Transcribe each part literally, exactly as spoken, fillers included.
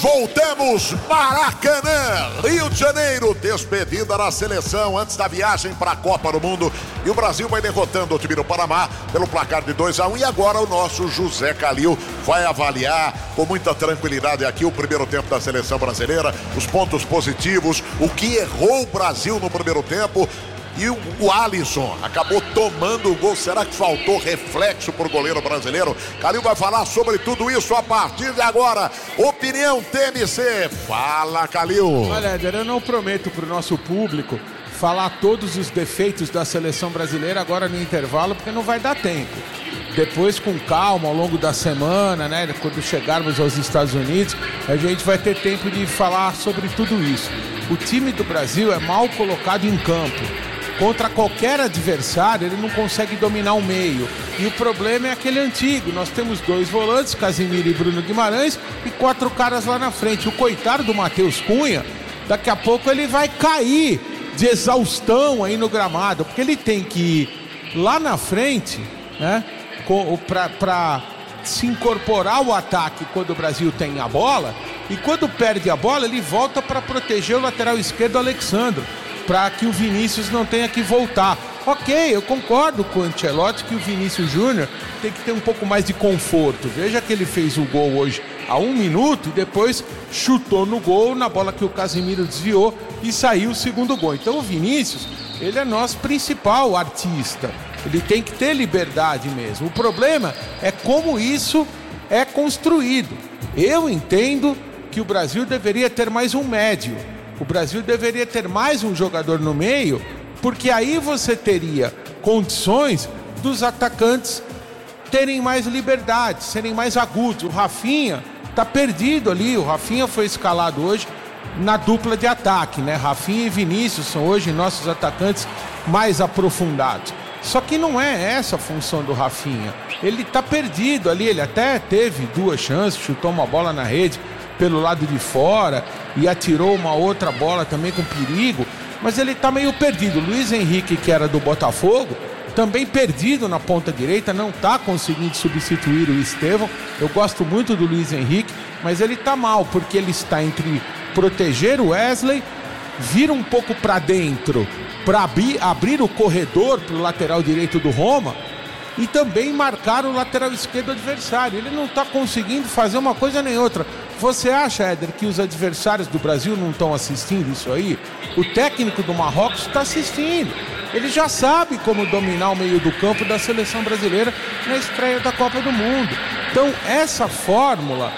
voltamos, Maracanã, Rio de Janeiro, despedida da seleção antes da viagem para a Copa do Mundo, e o Brasil vai derrotando o time do Panamá pelo placar de dois a um, e agora o nosso José Calil vai avaliar com muita tranquilidade aqui o primeiro tempo da seleção brasileira, os pontos positivos, o que errou o Brasil no primeiro tempo. E o, o Alisson acabou tomando o gol. Será que faltou reflexo pro goleiro brasileiro? Calil vai falar sobre tudo isso a partir de agora. Opinião T M C. Fala, Calil. Olha, Éder, eu não prometo pro nosso público falar todos os defeitos da seleção brasileira agora no intervalo, porque não vai dar tempo. Depois, com calma, ao longo da semana, né, quando chegarmos aos Estados Unidos, a gente vai ter tempo de falar sobre tudo isso. O time do Brasil é mal colocado em campo. Contra qualquer adversário, ele não consegue dominar o meio. E o problema é aquele antigo. Nós temos dois volantes, Casemiro e Bruno Guimarães, e quatro caras lá na frente. O coitado do Matheus Cunha, daqui a pouco ele vai cair de exaustão aí no gramado, porque ele tem que ir lá na frente, né, para se incorporar ao ataque quando o Brasil tem a bola, e quando perde a bola, ele volta para proteger o lateral esquerdo, Alexandro, para que o Vinícius não tenha que voltar. Ok, eu concordo com o Ancelotti que o Vinícius Júnior tem que ter um pouco mais de conforto. Veja que ele fez o gol hoje há um minuto e depois chutou no gol na bola que o Casemiro desviou e saiu o segundo gol. Então o Vinícius, ele é nosso principal artista. Ele tem que ter liberdade mesmo. O problema é como isso é construído. Eu entendo que o Brasil deveria ter mais um médio. O Brasil deveria ter mais um jogador no meio, porque aí você teria condições dos atacantes terem mais liberdade, serem mais agudos. O Rafinha está perdido ali, o Rafinha foi escalado hoje na dupla de ataque, né? Rafinha e Vinícius são hoje nossos atacantes mais aprofundados. Só que não é essa a função do Rafinha. Ele está perdido ali, ele até teve duas chances, chutou uma bola na rede pelo lado de fora e atirou uma outra bola também com perigo, mas ele está meio perdido. Luiz Henrique, que era do Botafogo, também perdido na ponta direita, não está conseguindo substituir o Estevão. Eu gosto muito do Luiz Henrique, mas ele está mal, porque ele está entre proteger o Wesley, vir um pouco para dentro para abrir, abrir o corredor para o lateral direito do Roma e também marcar o lateral esquerdo adversário. Ele não está conseguindo fazer uma coisa nem outra. Você acha, Éder, que os adversários do Brasil não estão assistindo isso aí? O técnico do Marrocos está assistindo. Ele já sabe como dominar o meio do campo da seleção brasileira na estreia da Copa do Mundo. Então, essa fórmula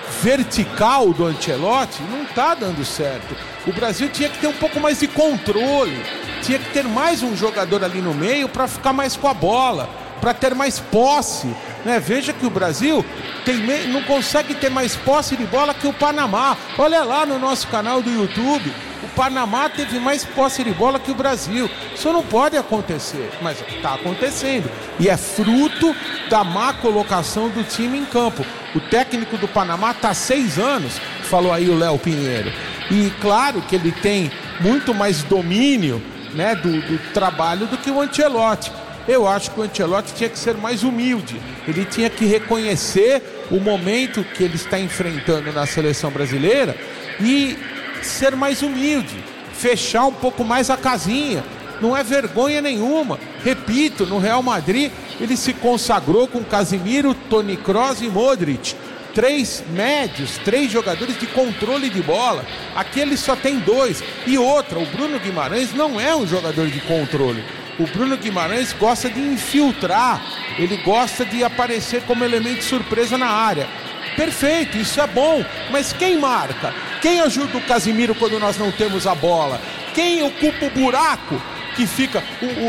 vertical do Ancelotti não está dando certo. O Brasil tinha que ter um pouco mais de controle, tinha que ter mais um jogador ali no meio para ficar mais com a bola, para ter mais posse, né? Veja que o Brasil tem, não consegue ter mais posse de bola que o Panamá. Olha lá no nosso canal do YouTube, o Panamá teve mais posse de bola que o Brasil. Isso não pode acontecer, mas está acontecendo, e é fruto da má colocação do time em campo. O técnico do Panamá está há seis anos, falou aí o Léo Pinheiro, e claro que ele tem muito mais domínio, né, do, do trabalho do que o Ancelotti. Eu acho que o Ancelotti tinha que ser mais humilde. Ele tinha que reconhecer o momento que ele está enfrentando na seleção brasileira e ser mais humilde, fechar um pouco mais a casinha. Não é vergonha nenhuma. Repito, no Real Madrid ele se consagrou com Casemiro, Toni Kroos e Modric. Três médios, três jogadores de controle de bola. Aqui ele só tem dois. E outra, o Bruno Guimarães não é um jogador de controle. O Bruno Guimarães gosta de infiltrar, ele gosta de aparecer como elemento de surpresa na área. Perfeito, isso é bom, mas quem marca? Quem ajuda o Casemiro quando nós não temos a bola? Quem ocupa o buraco que fica? O, o,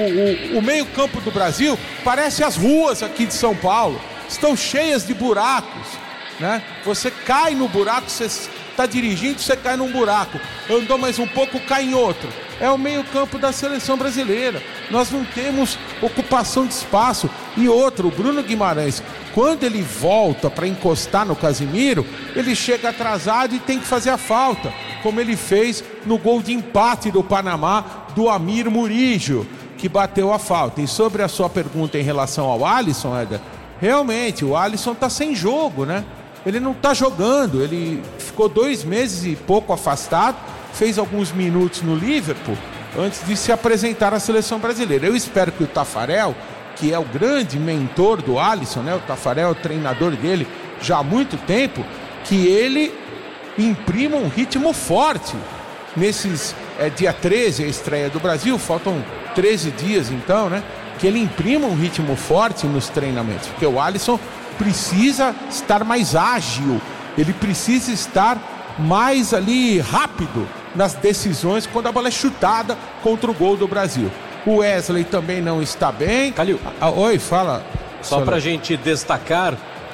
o, o, o meio campo do Brasil parece as ruas aqui de São Paulo, estão cheias de buracos, né? Você cai no buraco, você está dirigindo, você cai num buraco, andou mais um pouco, cai em outro. É o meio campo da seleção brasileira. Nós não temos ocupação de espaço. E outro, o Bruno Guimarães, quando ele volta para encostar no Casemiro, ele chega atrasado e tem que fazer a falta, como ele fez no gol de empate do Panamá, do Amir Murillo, que bateu a falta. E sobre a sua pergunta em relação ao Alisson, Éder, realmente, o Alisson está sem jogo, né? Ele não está jogando, ele ficou dois meses e pouco afastado, fez alguns minutos no Liverpool antes de se apresentar à seleção brasileira. Eu espero que o Taffarel, que é o grande mentor do Alisson, né? O Taffarel é o treinador dele já há muito tempo, que ele imprima um ritmo forte nesses é, dia treze, a estreia do Brasil, faltam treze dias então, né? Que ele imprima um ritmo forte nos treinamentos, porque o Alisson precisa estar mais ágil, ele precisa estar mais ali rápido nas decisões quando a bola é chutada contra o gol do Brasil. O Wesley também não está bem. Calil, ah, oi, fala. Só pra gente destacar,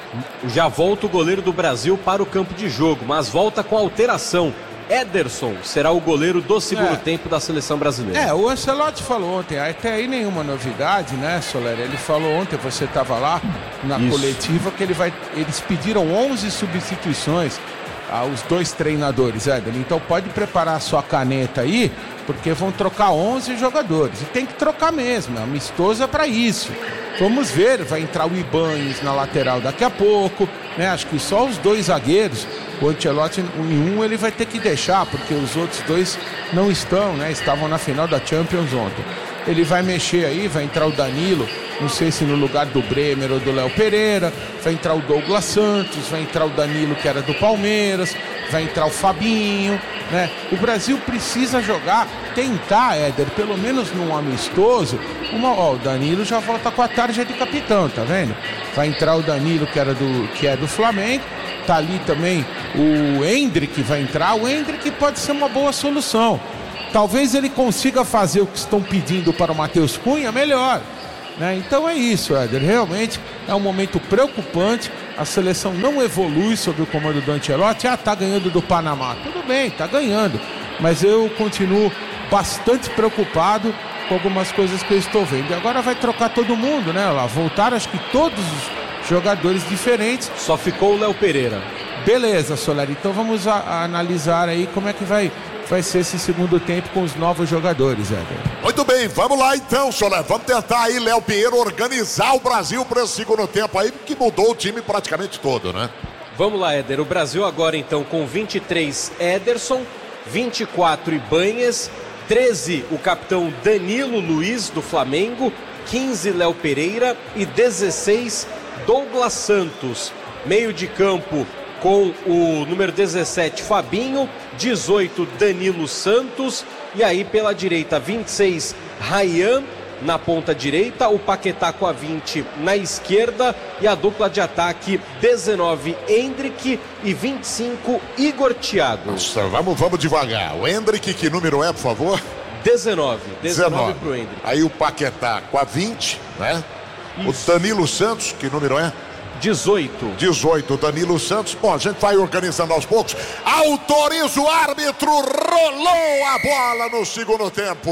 já volta o goleiro do Brasil para o campo de jogo, mas volta com alteração. Ederson será o goleiro do segundo é. tempo da seleção brasileira. É, o Ancelotti falou ontem, até aí nenhuma novidade, né, Soler? Ele falou ontem, você estava lá na Isso. coletiva, que ele vai, eles pediram onze substituições aos dois treinadores, Éder. Então pode preparar a sua caneta aí, porque vão trocar onze jogadores. E tem que trocar mesmo, é amistoso para isso. Vamos ver, vai entrar o Ibanez na lateral daqui a pouco, né? Acho que só os dois zagueiros, o Ancelotti em um ele vai ter que deixar, porque os outros dois não estão, né? Estavam na final da Champions ontem. Ele vai mexer aí, vai entrar o Danilo, não sei se no lugar do Bremer ou do Léo Pereira, vai entrar o Douglas Santos, vai entrar o Danilo, que era do Palmeiras, vai entrar o Fabinho, né? O Brasil precisa jogar, tentar, Éder, pelo menos num amistoso, uma, ó, o Danilo já volta com a tarja de capitão, tá vendo? Vai entrar o Danilo, que, era do, que é do Flamengo, tá ali também o Endrick vai entrar, o Endrick pode ser uma boa solução. Talvez ele consiga fazer o que estão pedindo para o Matheus Cunha melhor, né? Então é isso, Éder. Realmente é um momento preocupante. A seleção não evolui sob o comando do Ancelotti. Ah, tá ganhando do Panamá. Tudo bem, tá ganhando. Mas eu continuo bastante preocupado com algumas coisas que eu estou vendo. E agora vai trocar todo mundo, né? Lá voltaram, acho que todos os jogadores diferentes. Só ficou o Léo Pereira. Beleza, Soler. Então vamos a, a analisar aí como é que vai... vai ser esse segundo tempo com os novos jogadores, Éder. Muito bem, vamos lá então, Soler. Vamos tentar aí, Léo Pinheiro, organizar o Brasil para esse segundo tempo aí, que mudou o time praticamente todo, né? Vamos lá, Éder. O Brasil agora então com vinte e três, Ederson, vinte e quatro, Ibanez, treze, o capitão Danilo Luiz, do Flamengo, quinze, Léo Pereira e dezesseis, Douglas Santos. Meio de campo com o número dezessete, Fabinho, dezoito, Danilo Santos, e aí pela direita, vinte e seis, Ryan, na ponta direita, o Paquetá com a vinte na esquerda, e a dupla de ataque, dezenove, Endrick, e vinte e cinco, Igor Thiago. Nossa, vamos, vamos devagar. O Endrick, que número é, por favor? dezenove, dezenove pro Endrick. Aí o Paquetá com a vinte, né? Isso. O Danilo Santos, que número é? dezoito. dezoito, Danilo Santos. Bom, a gente vai organizando aos poucos. Autoriza o árbitro, rolou a bola no segundo tempo.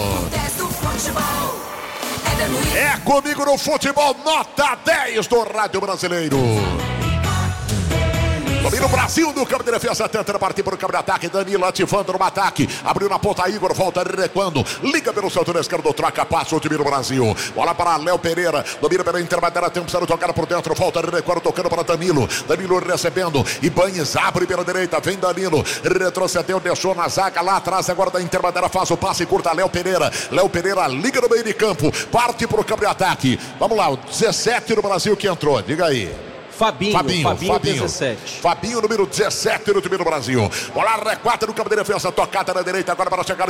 É comigo no futebol, nota dez do Rádio Brasileiro. Domina o Brasil no campo de defesa, tentando partir para o campo de ataque. Danilo ativando no ataque. Abriu na ponta, Igor volta recuando. Liga pelo setor esquerdo, troca, passa o time do Brasil. Bola para Léo Pereira. Domina pela intermediária, tempo sendo tocada por dentro. Volta recuando, tocando para Danilo. Danilo recebendo. Ibanez abre pela direita. Vem Danilo. Retrocedeu, deixou na zaga lá atrás. Agora da intermediária faz o passe curta. Léo Pereira. Léo Pereira liga no meio de campo. Parte para o campo de ataque. Vamos lá, o dezessete do Brasil que entrou. Diga aí. Fabinho, Fabinho, Fabinho, Fabinho, dezessete. Fabinho, número dezessete no time do Brasil. Bola recuada no campo de defesa, tocada na direita, agora para chegar